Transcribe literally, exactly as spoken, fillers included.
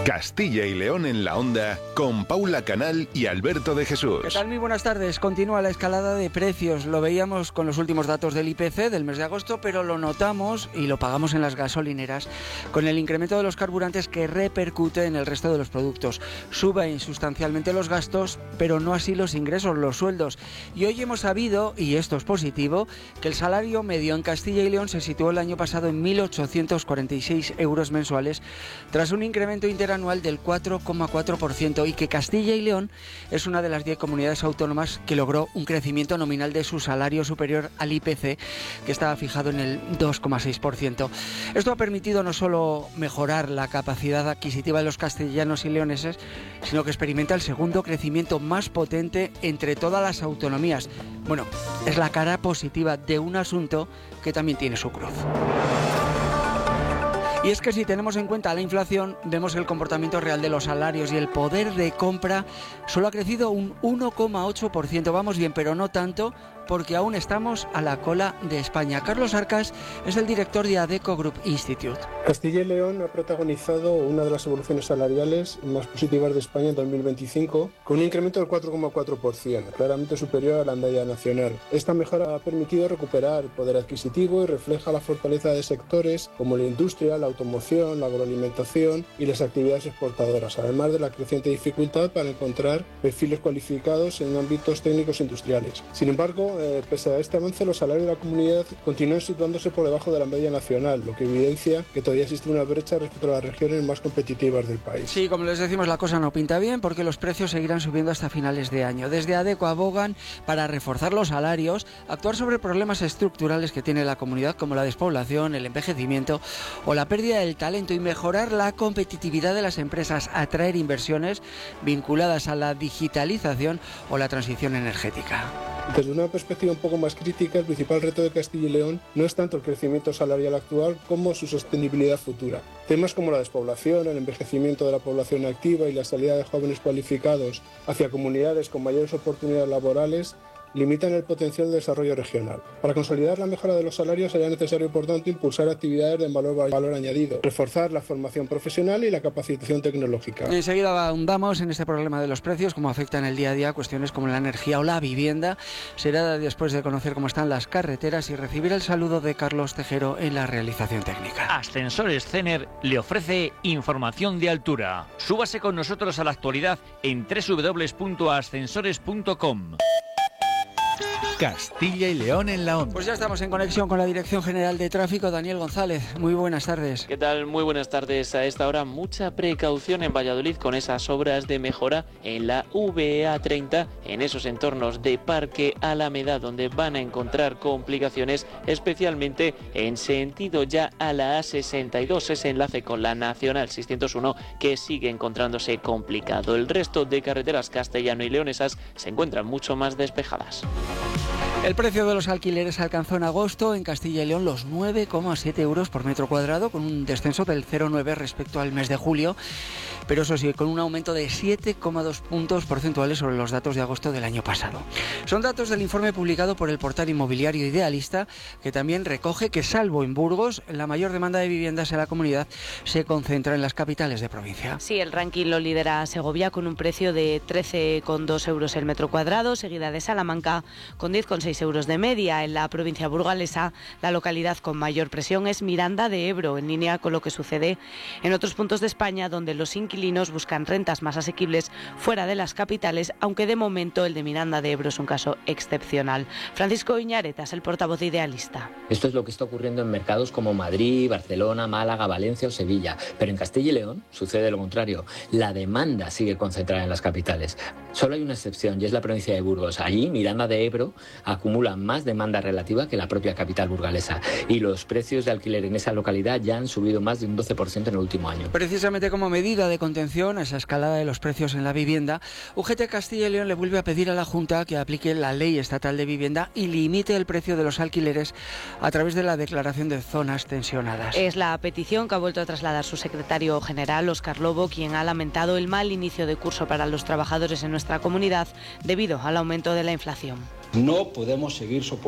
Castilla y León en la Onda, con Paula Canal y Alberto de Jesús. ¿Qué tal? Muy buenas tardes. Continúa la escalada de precios. Lo veíamos con los últimos datos del I P C del mes de agosto, pero lo notamos y lo pagamos en las gasolineras con el incremento de los carburantes que repercute en el resto de los productos. Suben sustancialmente los gastos, pero no así los ingresos, los sueldos. Y hoy hemos sabido, y esto es positivo, que el salario medio en Castilla y León se situó el año pasado en mil ochocientos cuarenta y seis euros mensuales, tras un incremento interanual del cuatro coma cuatro por ciento, y que Castilla y León es una de las diez comunidades autónomas que logró un crecimiento nominal de su salario superior al I P C, que estaba fijado en el dos coma seis por ciento. Esto ha permitido no solo mejorar la capacidad adquisitiva de los castellanos y leoneses, sino que experimenta el segundo crecimiento más potente entre todas las autonomías. Bueno, es la cara positiva de un asunto que también tiene su cruz. Y es que si tenemos en cuenta la inflación, vemos el comportamiento real de los salarios y el poder de compra solo ha crecido un uno coma ocho por ciento. Vamos bien, pero no tanto, porque aún estamos a la cola de España. Carlos Arcas es el director de Adecco Group Institute. Castilla y León ha protagonizado una de las evoluciones salariales más positivas de España en dos mil veinticinco, con un incremento del cuatro coma cuatro por ciento, claramente superior a la media nacional. Esta mejora ha permitido recuperar poder adquisitivo y refleja la fortaleza de sectores como la industria, la automoción, la agroalimentación y las actividades exportadoras, además de la creciente dificultad para encontrar perfiles cualificados en ámbitos técnicos industriales. Sin embargo, eh, pese a este avance, los salarios de la comunidad continúan situándose por debajo de la media nacional, lo que evidencia que todavía existe una brecha respecto a las regiones más competitivas del país. Sí, como les decimos, la cosa no pinta bien porque los precios seguirán subiendo hasta finales de año. Desde Adecco abogan para reforzar los salarios, actuar sobre problemas estructurales que tiene la comunidad, como la despoblación, el envejecimiento o la pérdida del talento, y mejorar la competitividad de las empresas, atraer inversiones vinculadas a la digitalización o la transición energética. Desde una perspectiva un poco más crítica, el principal reto de Castilla y León no es tanto el crecimiento salarial actual como su sostenibilidad futura. Temas como la despoblación, el envejecimiento de la población activa y la salida de jóvenes cualificados hacia comunidades con mayores oportunidades laborales limitan el potencial de desarrollo regional. Para consolidar la mejora de los salarios será necesario, por tanto, impulsar actividades de valor, valor añadido, reforzar la formación profesional y la capacitación tecnológica. Enseguida ahondamos en este problema de los precios, cómo afectan el día a día cuestiones como la energía o la vivienda. Será después de conocer cómo están las carreteras y recibir el saludo de Carlos Tejero en la realización técnica. Ascensores Cener le ofrece información de altura. Súbase con nosotros a la actualidad en doble u doble u doble u punto ascensores punto com. Castilla y León en la Onda. Pues ya estamos en conexión con la Dirección General de Tráfico, Daniel González. Muy buenas tardes. ¿Qué tal? Muy buenas tardes. A esta hora mucha precaución en Valladolid con esas obras de mejora en la V A treinta, en esos entornos de Parque Alameda, donde van a encontrar complicaciones, especialmente en sentido ya a la A sesenta y dos, ese enlace con la Nacional seiscientos uno que sigue encontrándose complicado. El resto de carreteras castellano y leonesas se encuentran mucho más despejadas. El precio de los alquileres alcanzó en agosto en Castilla y León los nueve coma siete euros por metro cuadrado, con un descenso del cero coma nueve respecto al mes de julio, pero eso sí, con un aumento de siete coma dos puntos porcentuales sobre los datos de agosto del año pasado. Son datos del informe publicado por el portal inmobiliario Idealista, que también recoge que, salvo en Burgos, la mayor demanda de viviendas en la comunidad se concentra en las capitales de provincia. Sí, el ranking lo lidera Segovia con un precio de trece coma dos euros el metro cuadrado, seguida de Salamanca con diez coma seis euros de media. En la provincia burgalesa, la localidad con mayor presión es Miranda de Ebro, en línea con lo que sucede en otros puntos de España, donde los inquilinos buscan rentas más asequibles fuera de las capitales, aunque de momento el de Miranda de Ebro es un caso excepcional. Francisco Iñaretas, el portavoz de Idealista. Esto es lo que está ocurriendo en mercados como Madrid, Barcelona, Málaga, Valencia o Sevilla, pero en Castilla y León sucede lo contrario. La demanda sigue concentrada en las capitales. Solo hay una excepción, y es la provincia de Burgos. Allí, Miranda de Ebro acumula más demanda relativa que la propia capital burgalesa, y los precios de alquiler en esa localidad ya han subido más de un doce por ciento en el último año. Precisamente como medida de contención a esa escalada de los precios en la vivienda, U G T Castilla y León le vuelve a pedir a la Junta que aplique la Ley Estatal de Vivienda y limite el precio de los alquileres a través de la declaración de zonas tensionadas. Es la petición que ha vuelto a trasladar su secretario general, Óscar Lobo, quien ha lamentado el mal inicio de curso para los trabajadores en nuestra comunidad debido al aumento de la inflación. No podemos seguir soportando